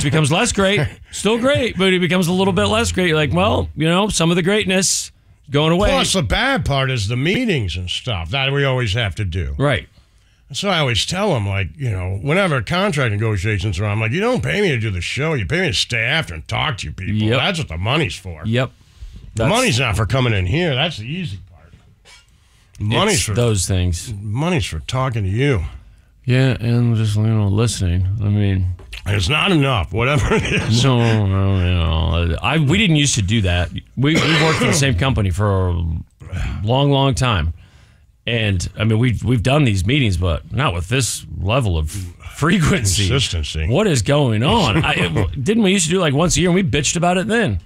becomes less great. Still great, but it becomes a little bit less great. You're like, well, some of the greatness going away. Plus, the bad part is the meetings and stuff that we always have to do. Right. So I always tell them, like, whenever contract negotiations are on, I'm like, you don't pay me to do the show. You pay me to stay after and talk to you people. Yep. That's what the money's for. Yep. The money's not for coming in here. That's the easy part. Money's for those things. Money's for talking to you. Yeah, and just listening. I mean, it's not enough, whatever it is. So we didn't used to do that. We worked in the same company for a long, long time, and I mean we've done these meetings, but not with this level of frequency, consistency. What is going on? Didn't we used to do like once a year, and we bitched about it then?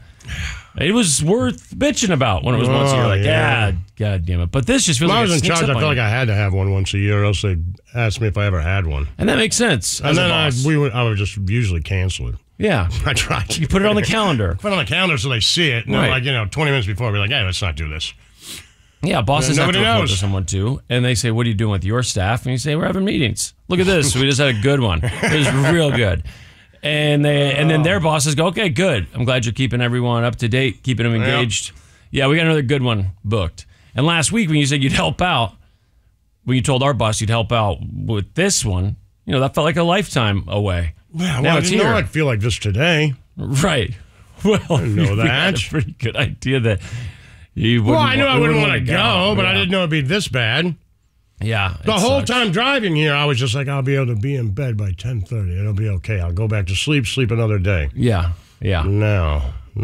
It was worth bitching about when it was once a year. Like, God damn it. But this just feels when like I was in charge, I felt like I had to have one once a year, or else they'd ask me if I ever had one. And that makes sense. And then I would just usually cancel it. Yeah. I tried. You put it on the calendar. Put it on the calendar so they see it. And right. They're like, 20 minutes before, we're like, hey, let's not do this. Yeah, bosses have to report knows. to someone too. And they say, what are you doing with your staff? And you say, we're having meetings. Look at this. We just had a good one. It was real good. And then their bosses go, okay, good. I'm glad you're keeping everyone up to date, keeping them engaged. Yeah, we got another good one booked. And last week when you said you'd help out, when you told our boss you'd help out with this one, that felt like a lifetime away. Yeah, now I it's didn't here. know I'd feel like this today. Right. Well, I didn't know that. We had a pretty good idea that you wouldn't. Well, I knew I wouldn't want to go, but yeah. I didn't know it'd be this bad. Yeah. The whole time driving here, I was just like, I'll be able to be in bed by 10:30. It'll be okay. I'll go back to sleep another day. Yeah. Yeah. No.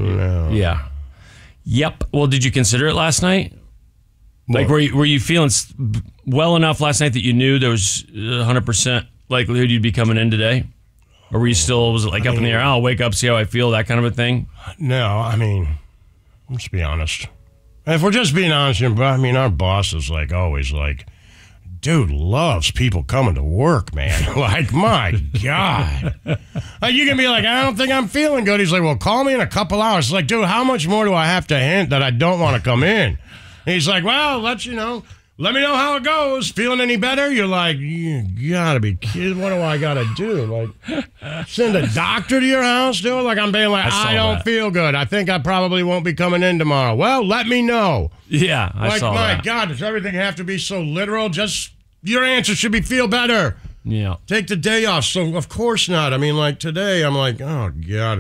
Yeah. Yep. Well, did you consider it last night? Like, were you feeling well enough last night that you knew there was 100% likelihood you'd be coming in today? Or were you still, was it like up in the air, I'll wake up, see how I feel, that kind of a thing? No, I mean, let's be honest. If we're just being honest here, our boss is like always like, dude loves people coming to work, man. Like, my God. You can be like, I don't think I'm feeling good. He's like, well, call me in a couple hours. It's like, dude, how much more do I have to hint that I don't want to come in? And he's like, well, let me know how it goes. Feeling any better? You're like, you gotta be kidding. What do I gotta do? Like, send a doctor to your house, dude? Like, I'm being like, I don't feel good. I think I probably won't be coming in tomorrow. Well, let me know. Yeah, I saw that. My God, does everything have to be so literal? Just, your answer should be feel better. Yeah. Take the day off. So, of course not. I mean, like, today, I'm like, oh, God.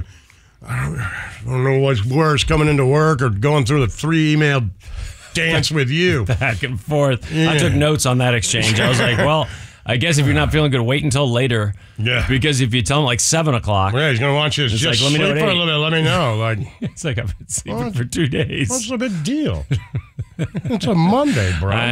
I don't know what's worse, coming into work or going through the 3 email dance with you. Back and forth. Yeah. I took notes on that exchange. I was like, well, I guess if you're not feeling good, wait until later. Yeah. Because if you tell him like 7 o'clock. Yeah, he's going to want you to just like, sleep for a little bit. Let me know. Like, it's like I've been sleeping for 2 days. What's the big deal? It's a Monday, bro.